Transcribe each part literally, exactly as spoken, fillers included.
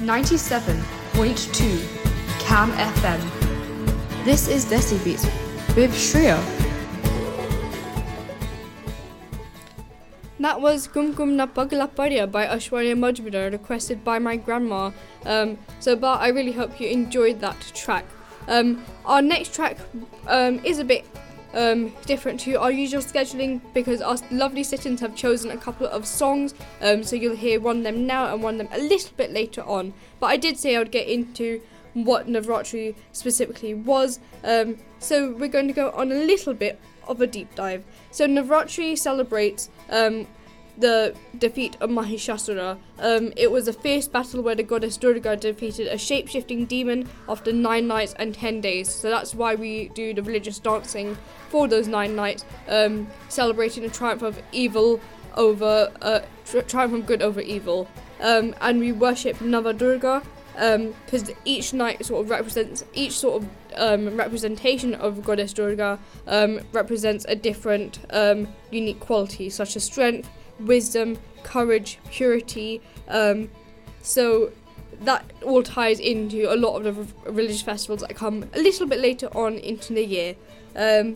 ninety-seven point two Cam F M. This is Desi Beats with Shreya. That was Gum Gum Na Pagla Padya by Aishwarya Majumdar, requested by my grandma. Um, so, but I really hope you enjoyed that track. Um, our next track um, is a bit um, different to our usual scheduling because our lovely sit-ins have chosen a couple of songs. Um, so you'll hear one of them now and one of them a little bit later on. But I did say I would get into what Navratri specifically was. Um, so we're going to go on a little bit of a deep dive. So Navratri celebrates um, the defeat of Mahishasura. Um, it was a fierce battle where the goddess Durga defeated a shape-shifting demon after nine nights and ten days. So that's why we do the religious dancing for those nine nights, um, celebrating the triumph of evil over uh, tri- triumph of good over evil. Um, and we worship Nava Durga because um, each night sort of represents each sort of um, representation of goddess Durga um, represents a different um, unique quality, such as strength, wisdom, courage, purity. Um, so that all ties into a lot of the r- religious festivals that come a little bit later on into the year. Um,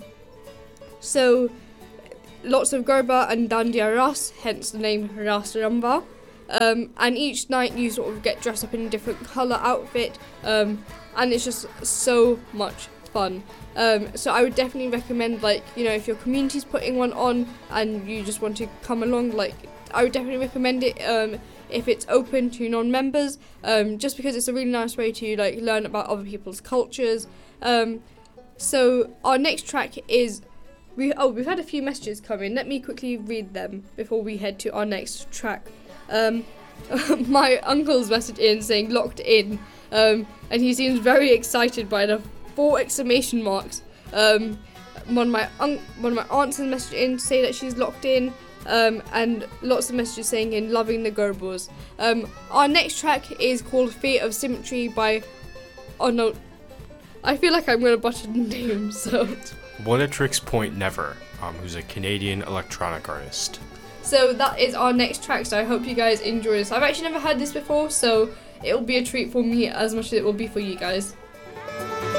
so lots of Garba and Dandiya Ras, hence the name Ras Ramba. Um, and each night you sort of get dressed up in a different colour outfit, um, and it's just so much fun. Um, so I would definitely recommend, like, you know, if your community's putting one on and you just want to come along, like, I would definitely recommend it um, if it's open to non-members, um, just because it's a really nice way to, like, learn about other people's cultures. Um, so our next track is, we oh, we've had a few messages come in. Let me quickly read them before we head to our next track. Um, my uncle's messaged in saying locked in, um, and he seems very excited by the four exclamation marks. Um, one of my un- one of my aunts has messaged in to say that she's locked in, um, and lots of messages saying in loving the Gerbils. Um, our next track is called Fear of Symmetry by, oh no, I feel like I'm going to butcher the name, so. Oneatrix Point Never, um, who's a Canadian electronic artist. So that is our next track, so I hope you guys enjoy this. I've actually never heard this before, so it'll be a treat for me as much as it will be for you guys.